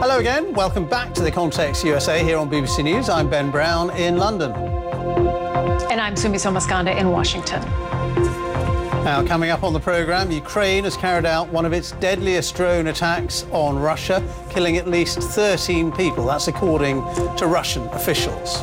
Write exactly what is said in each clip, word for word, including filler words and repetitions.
Hello again, welcome back to The Context U S A here on B B C News. I'm Ben Brown in London. And I'm Sumi Somaskanda in Washington. Now, coming up on the programme, Ukraine has carried out one of its deadliest drone attacks on Russia, killing at least thirteen people. That's according to Russian officials.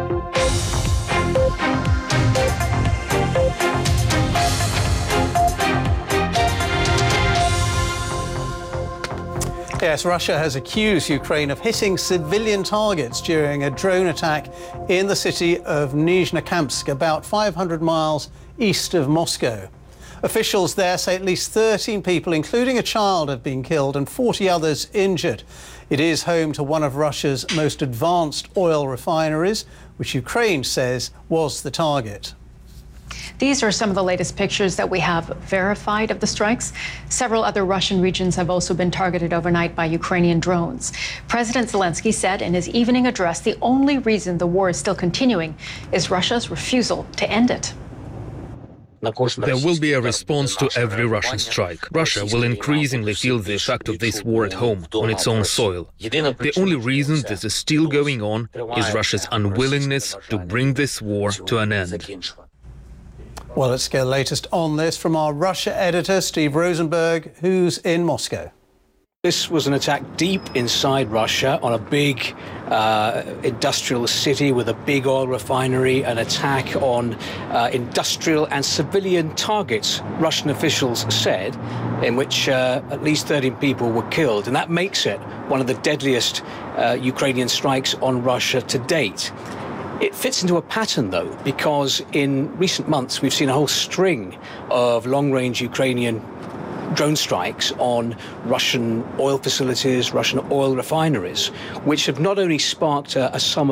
Yes, Russia has accused Ukraine of hitting civilian targets during a drone attack in the city of Nizhnekamsk, about five hundred miles east of Moscow. Officials there say at least thirteen people, including a child, have been killed and forty others injured. It is home to one of Russia's most advanced oil refineries, which Ukraine says was the target. These are some of the latest pictures that we have verified of the strikes. Several other Russian regions have also been targeted overnight by Ukrainian drones. President Zelensky said in his evening address the only reason the war is still continuing is Russia's refusal to end it. There will be a response to every Russian strike. Russia will increasingly feel the effect of this war at home, on its own soil. The only reason this is still going on is Russia's unwillingness to bring this war to an end. Well, let's get the latest on this from our Russia editor, Steve Rosenberg, who's in Moscow. This was an attack deep inside Russia on a big uh, industrial city with a big oil refinery, an attack on uh, industrial and civilian targets, Russian officials said, in which uh, at least thirteen people were killed. And that makes it one of the deadliest uh, Ukrainian strikes on Russia to date. It fits into a pattern, though, because in recent months we've seen a whole string of long-range Ukrainian drone strikes on Russian oil facilities, Russian oil refineries, which have not only sparked a, a summer